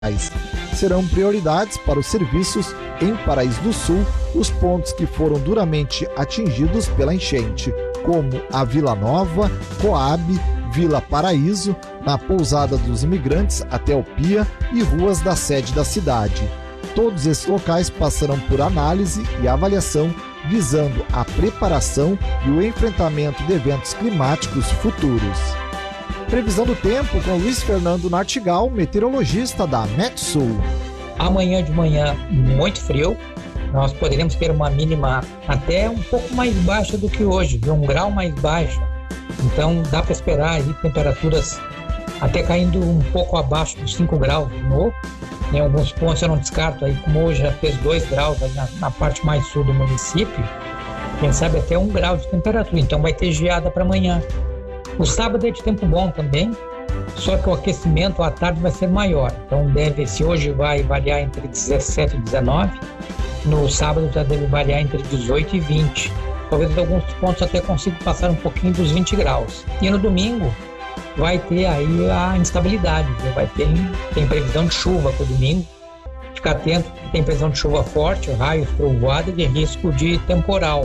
Serão prioridades para os serviços em Paraíso do Sul os pontos que foram duramente atingidos pela enchente, como a Vila Nova, Coab, Vila Paraíso, na Pousada dos Imigrantes até o Pia e ruas da sede da cidade. Todos esses locais passarão por análise e avaliação visando a preparação e o enfrentamento de eventos climáticos futuros. Previsão do tempo com Luiz Fernando Nartigal, meteorologista da Metsul. Amanhã de manhã, muito frio. Nós poderemos ter uma mínima até um pouco mais baixa do que hoje, de 1 grau mais baixa. Então dá para esperar aí temperaturas até caindo um pouco abaixo dos 5 graus de novo. Em alguns pontos eu não descarto, aí como hoje já fez 2 graus aí na parte mais sul do município, quem sabe até 1 grau de temperatura, então vai ter geada para amanhã. O sábado é de tempo bom também, só que o aquecimento à tarde vai ser maior, então se hoje vai variar entre 17 e 19, no sábado já deve variar entre 18 e 20, talvez em alguns pontos até consiga passar um pouquinho dos 20 graus. E no domingo vai ter aí a instabilidade, tem previsão de chuva para o domingo, ficar atento, tem previsão de chuva forte, raios, trovoadas e risco de temporal.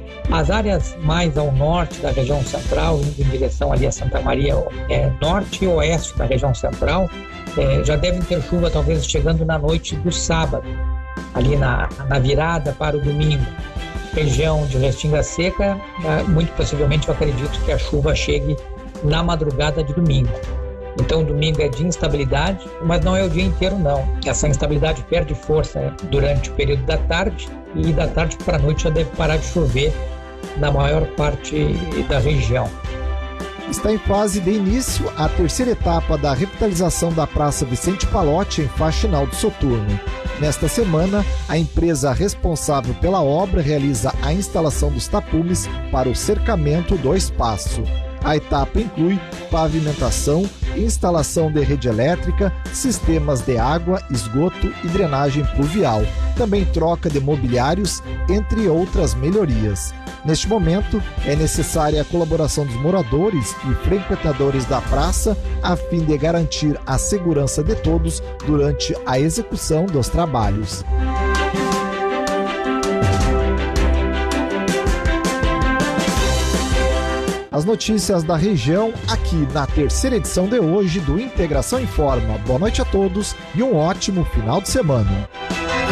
As áreas mais ao norte da região central, indo em direção ali a Santa Maria, norte e oeste da região central, já devem ter chuva talvez chegando na noite do sábado, ali na virada para o domingo. Região de Restinga Seca, muito possivelmente eu acredito que a chuva chegue na madrugada de domingo. Então, domingo é de instabilidade, mas não é o dia inteiro, não. Essa instabilidade perde força durante o período da tarde e da tarde para a noite já deve parar de chover na maior parte da região. Está em fase de início a terceira etapa da revitalização da Praça Vicente Pallotti em Faxinal do Soturno. Nesta semana, a empresa responsável pela obra realiza a instalação dos tapumes para o cercamento do espaço. A etapa inclui pavimentação, instalação de rede elétrica, sistemas de água, esgoto e drenagem pluvial. Também troca de mobiliários, entre outras melhorias. Neste momento, é necessária a colaboração dos moradores e frequentadores da praça a fim de garantir a segurança de todos durante a execução dos trabalhos. As notícias da região aqui na terceira edição de hoje do Integração Informa. Boa noite a todos e um ótimo final de semana.